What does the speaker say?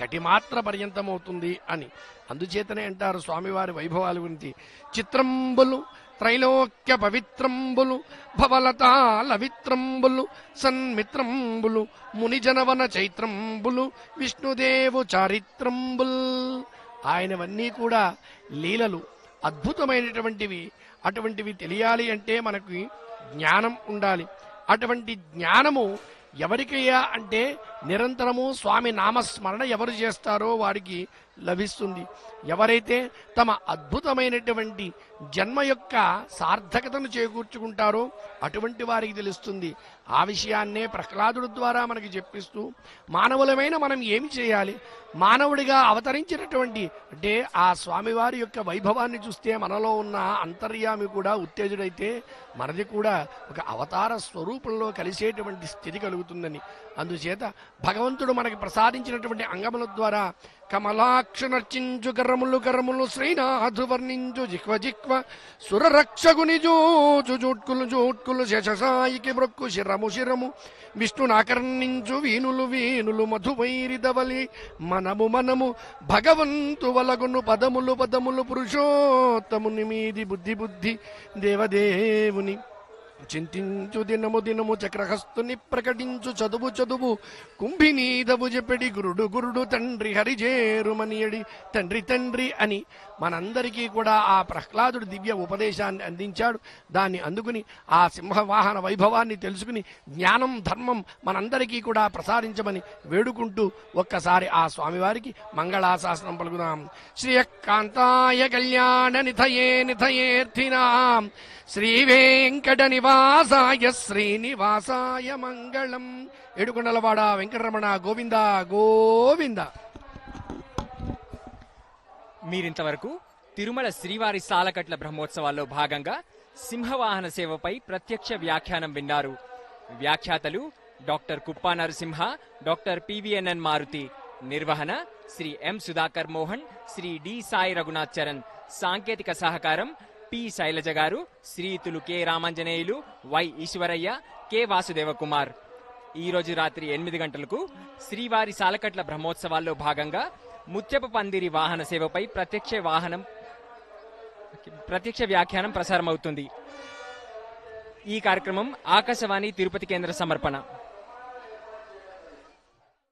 కటిమాత్ర పర్యంతమవుతుంది అని. అందుచేతనే అంటారు స్వామివారి వైభవాల గురించి, చిత్రంబులు త్రైలోక్య పవిత్రంబులు భవలతాల విత్రంబులు సన్మిత్రంబులు మునిజనవన చైత్రంబులు విష్ణుదేవు చారిత్రంబుల్. ఆయనవన్నీ కూడా లీలలు అద్భుతమైనటువంటివి. అటువంటివి తెలియాలి అంటే మనకి జ్ఞానం ఉండాలి. అటువంటి జ్ఞానము ఎవరికయ్యా అంటే నిరంతరము స్వామి నామస్మరణ ఎవరు చేస్తారో వారికి లభిస్తుంది. ఎవరైతే తమ అద్భుతమైనటువంటి జన్మ యొక్క సార్థకతను చేకూర్చుకుంటారో అటువంటి వారికి తెలుస్తుంది. ఆ విషయాన్నే ప్రహ్లాదుడి ద్వారా మనకి చెప్పిస్తూ మానవులమైన మనం ఏమి చేయాలి, మానవుడిగా అవతరించినటువంటి అంటే ఆ స్వామివారి యొక్క వైభవాన్ని చూస్తే మనలో ఉన్న అంతర్యామి కూడా ఉత్తేజుడైతే మనది కూడా ఒక అవతార స్వరూపంలో కలిసేటువంటి స్థితి కలుగుతుందని. అందుచేత భగవంతుడు మనకి ప్రసాదించినటువంటి అంగముల ద్వారా కమలాక్ష నర్చించు కర్రములు కర్రములు శ్రీనాథు వర్ణించు జిహ్వ జిహ్వ సురరక్షగుని జోచు జూట్కులు జూట్కులు శేషసాయికి మృక్కు శిరము శిరము విష్ణునాకర్ణించు వీనులు వీనులు మధువైరిదవలి మనము మనము భగవంతు వలగును పదములు పదములు పురుషోత్తముని మీది బుద్ధి బుద్ధి దేవదేవుని చింతించు దినము దినము చక్రహస్తుని ప్రకటించు చదువు చదువు కుంభినీదవు చెప్పడి గురుడు గురుడు తండ్రి హరిజేరుమనియడి తండ్రి తండ్రి అని మనందరికీ కూడా ఆ ప్రహ్లాదుడు దివ్య ఉపదేశాన్ని అందించాడు. దాన్ని అందుకుని ఆ సింహవాహన వైభవాన్ని తెలుసుకుని జ్ఞానం ధర్మం మనందరికీ కూడా ప్రసాదించమని వేడుకుంటూ ఒక్కసారి ఆ స్వామివారికి మంగళాశాసనం పలుకుదాం. శ్రీయకాంతాయ కళ్యాణ నిధయే నిధయేర్థినాం శ్రీ వెంకట నివాసాయ శ్రీనివాసాయ మంగళం. ఏడుకొండలవాడ వెంకటరమణ గోవింద గోవింద. మీరింతవరకు తిరుమల శ్రీవారి సాలకట్ల బ్రహ్మోత్సవాల్లో భాగంగా సింహవాహన సేవపై ప్రత్యక్ష వ్యాఖ్యానం విన్నారు. వ్యాఖ్యాతలు doctor Kuppa Narasimha, doctor PVNN Maruti. నిర్వహణ శ్రీ ఎం సుధాకర్ మోహన్, శ్రీ డి సాయి రఘునాథ్ చరణ్. సాంకేతిక సహకారం పి శైలజ గారు, శ్రీతులు K Ramanjaneyulu, why Eshwaraiah, K Vasudeva Kumar. ఈ రోజు రాత్రి 8 గంటలకు శ్రీవారి సాలకట్ల బ్రహ్మోత్సవాల్లో భాగంగా ముత్యపు పందిరి వాహన సేవపై ప్రత్యక్ష వ్యాఖ్యానం ప్రసారమవుతుంది. ఈ కార్యక్రమం ఆకాశవాణి తిరుపతి కేంద్ర సమర్పణ.